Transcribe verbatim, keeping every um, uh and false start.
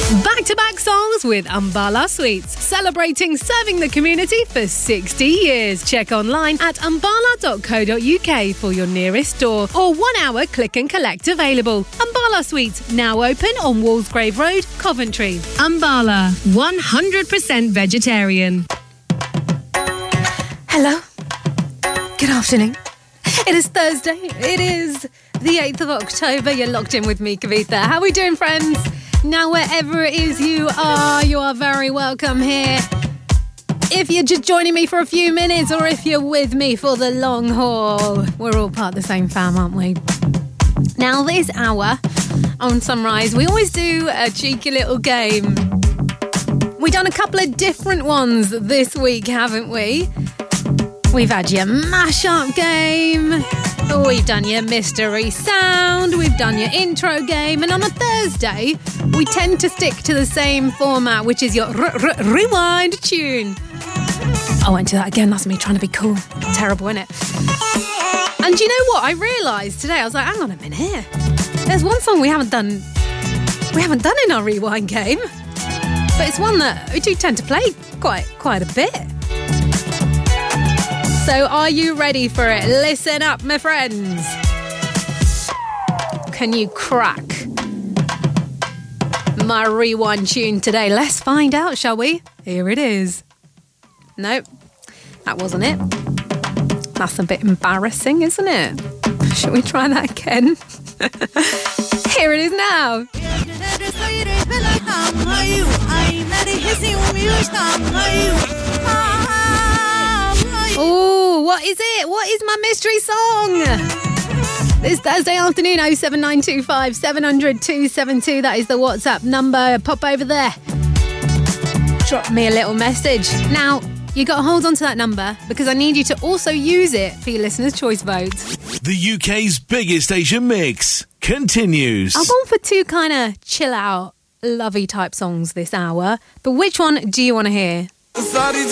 Back-to-back songs with Umbala Sweets, celebrating serving the community for sixty years. Check online at umbala dot co dot uk for your nearest store or one-hour click and collect available. Umbala Sweets, now open on Walsgrave Road, Coventry. Umbala, one hundred percent vegetarian. Hello. Good afternoon. It is Thursday. It is the eighth of October. You're locked in with me, Kavitha. How are we doing, friends? Now, wherever it is you are, you are very welcome here. If you're just joining me for a few minutes or if you're with me for the long haul, we're all part of the same fam, aren't we? Now, this hour on Sunrise, we always do a cheeky little game. We've done a couple of different ones this week, haven't we? We've had your mashup game. We've done your mystery sound. We've done your intro game. And on a Thursday, we tend to stick to the same format, which is your r- r- rewind tune. I won't do that again. That's me trying to be cool. Terrible, isn't it? And you know what? I realised today, I was like, hang on a minute. There's one song we haven't done, we haven't done in our rewind game. But it's one that we do tend to play quite, quite a bit. So are you ready for it? Listen up, my friends. Can you crack my rewind tune today? Let's find out, shall we? Here it is. Nope, that wasn't it. That's a bit embarrassing, isn't it? Shall we try that again? Here it is now. Oh, what is it? What is my mystery song? This Thursday afternoon, oh seven nine two five, seven hundred, two seven two. That is the WhatsApp number. Pop over there. Drop me a little message. Now, you got to hold on to that number because I need you to also use it for your listener's choice vote. The U K's biggest Asian mix continues. I've gone for two kind of chill out, lovey type songs this hour. But which one do you want to hear?